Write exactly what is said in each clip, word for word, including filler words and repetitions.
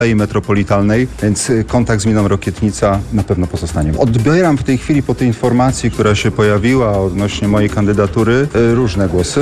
i metropolitalnej, więc kontakt z gminą Rokietnica na pewno pozostanie. Odbieram w tej chwili po tej informacji, która się pojawiła odnośnie mojej kandydatury, różne głosy.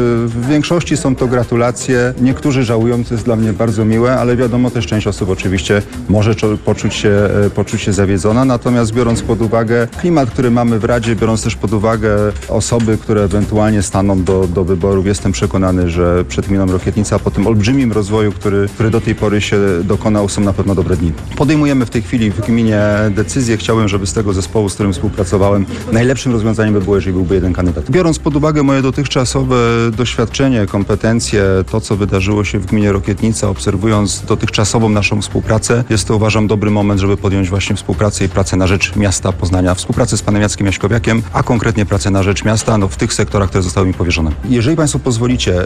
W większości są to gratulacje. Niektórzy żałują, co jest dla mnie bardzo miłe, ale wiadomo, też część osób oczywiście może poczuć się, poczuć się zawiedzona. Natomiast biorąc pod uwagę klimat, który mamy w Radzie, biorąc też pod uwagę osoby, które ewentualnie staną do, do wyborów, jestem przekonany, że przed gminą Rokietnica po tym olbrzymim rozwoju, który, który do tej pory się dokonał, są na pewno dobre dni. Podejmujemy w tej chwili w gminie decyzję. Chciałem, żeby z tego zespołu, z którym współpracowałem, najlepszym rozwiązaniem by było, jeżeli byłby jeden kandydat. Biorąc pod uwagę moje dotychczasowe doświadczenie, kompetencje, to co wydarzyło się w gminie Rokietnica, obserwując dotychczasową naszą współpracę, jest to, uważam, dobry moment, żeby podjąć właśnie współpracę i pracę na rzecz miasta Poznania. Współpracę z panem Jackiem Jaśkowiakiem, a konkretnie pracę na rzecz miasta, no w tych sektorach, które zostały mi powierzone. Jeżeli państwo pozwolicie,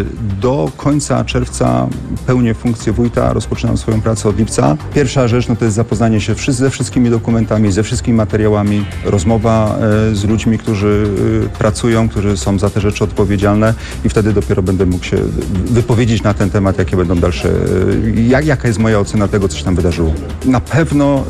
do końca czerwca pełnię funkcję wójta, rozpoczynam swoją pracę od lipca. Pierwsza rzecz, no to jest zapoznanie się ze wszystkimi dokumentami, ze wszystkimi materiałami, rozmowa z ludźmi, którzy pracują, którzy są za te rzeczy odpowiedzialne i wtedy dopiero będę mógł się wypowiedzieć na ten temat, jakie będą dalsze, jak, jaka jest moja ocena tego, co się tam wydarzyło. Na pewno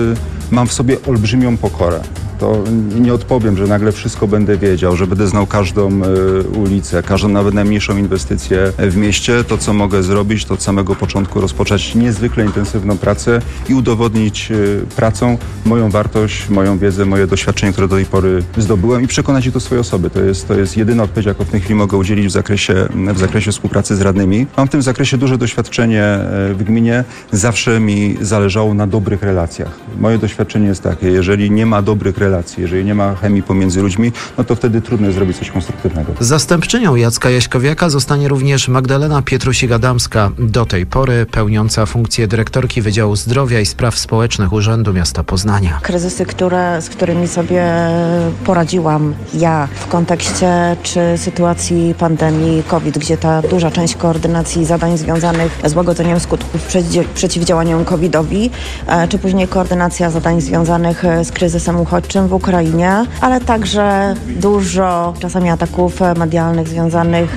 y, mam w sobie olbrzymią pokorę. To nie odpowiem, że nagle wszystko będę wiedział, że będę znał każdą y, ulicę, każdą nawet najmniejszą inwestycję w mieście. To, co mogę zrobić, to od samego początku rozpocząć niezwykle intensywną pracę i udowodnić y, pracą moją wartość, moją wiedzę, moje doświadczenie, które do tej pory zdobyłem i przekonać ich do swojej osoby. To jest, to jest jedyna odpowiedź, jaką w tej chwili mogę udzielić w zakresie, w zakresie współpracy z radnymi. Mam w tym zakresie duże doświadczenie w gminie. Zawsze mi zależało na dobrych relacjach. Moje doświadczenie jest takie, jeżeli nie ma dobrych relacji, relacji. Jeżeli nie ma chemii pomiędzy ludźmi, no to wtedy trudno jest zrobić coś konstruktywnego. Zastępczynią Jacka Jaśkowiaka zostanie również Magdalena Pietrusik-Adamska, do tej pory pełniąca funkcję dyrektorki Wydziału Zdrowia i Spraw Społecznych Urzędu Miasta Poznania. Kryzysy, które, z którymi sobie poradziłam ja w kontekście czy sytuacji pandemii COVID, gdzie ta duża część koordynacji zadań związanych z łagodzeniem skutków przeciwdziałaniem covidowi, czy później koordynacja zadań związanych z kryzysem uchodźczym w Ukrainie, ale także dużo czasami ataków medialnych związanych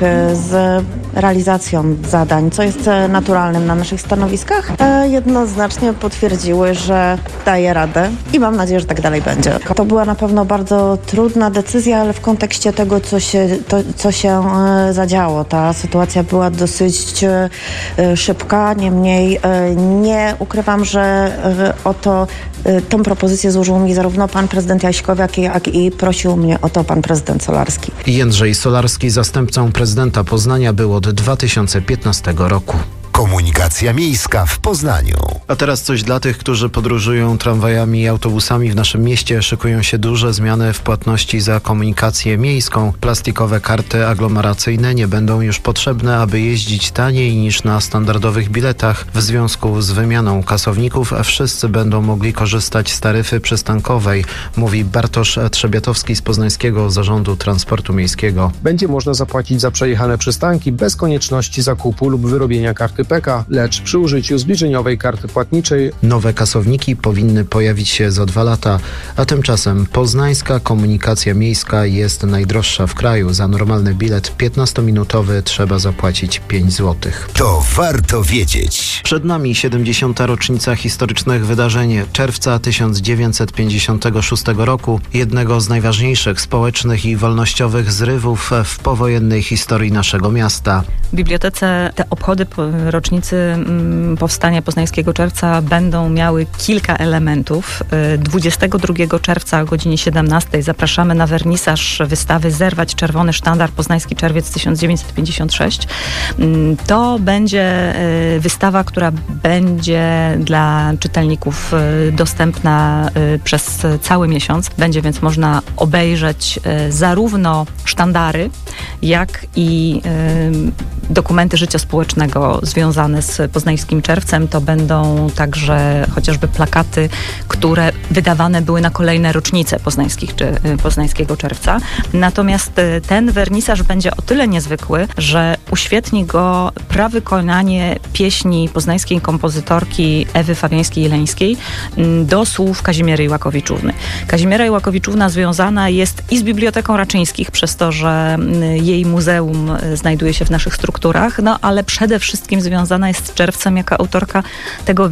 z realizacją zadań, co jest naturalnym na naszych stanowiskach, jednoznacznie potwierdziły, że daje radę i mam nadzieję, że tak dalej będzie. To była na pewno bardzo trudna decyzja, ale w kontekście tego, co się, to, co się zadziało. Ta sytuacja była dosyć szybka, niemniej nie ukrywam, że o to tą propozycję złożył mi zarówno pan prezydent Jaśkowiak, jak i prosił mnie o to pan prezydent Solarski. Jędrzej Solarski zastępcą prezydenta Poznania był od dwa tysiące piętnastego roku. Komunikacja miejska w Poznaniu. A teraz coś dla tych, którzy podróżują tramwajami i autobusami w naszym mieście. Szykują się duże zmiany w płatności za komunikację miejską. Plastikowe karty aglomeracyjne nie będą już potrzebne, aby jeździć taniej niż na standardowych biletach. W związku z wymianą kasowników wszyscy będą mogli korzystać z taryfy przystankowej, mówi Bartosz Trzebiatowski z Poznańskiego Zarządu Transportu Miejskiego. Będzie można zapłacić za przejechane przystanki bez konieczności zakupu lub wyrobienia karty P K, lecz przy użyciu zbliżeniowej karty płatniczej. Nowe kasowniki powinny pojawić się za dwa lata, a tymczasem poznańska komunikacja miejska jest najdroższa w kraju. Za normalny bilet piętnastominutowy trzeba zapłacić pięć złotych. To warto wiedzieć. Przed nami siedemdziesiąta rocznica historycznych wydarzeń czerwca tysiąc dziewięćset pięćdziesiątego szóstego roku, jednego z najważniejszych społecznych i wolnościowych zrywów w powojennej historii naszego miasta. W bibliotece te obchody rocznicy powstania Poznańskiego Czerwca będą miały kilka elementów. dwudziestego drugiego czerwca o godzinie siedemnastej zapraszamy na wernisaż wystawy Zerwać Czerwony Sztandar Poznański Czerwiec tysiąc dziewięćset pięćdziesiąt sześć. To będzie wystawa, która będzie dla czytelników dostępna przez cały miesiąc. Będzie więc można obejrzeć zarówno sztandary, jak i dokumenty życia społecznego związane z Poznańskim Czerwcem. To będą także chociażby plakaty, które wydawane były na kolejne rocznice poznańskich czy Poznańskiego Czerwca. Natomiast ten wernisaż będzie o tyle niezwykły, że uświetni go prawykonanie pieśni poznańskiej kompozytorki Ewy Fabiańskiej-Jeleńskiej do słów Kazimiery Iłakowiczówny. Kazimiera Iłakowiczówna związana jest i z Biblioteką Raczyńskich, przez to, że jej muzeum znajduje się w naszych strukturach, no ale przede wszystkim związana związana jest z czerwcem jako autorka tego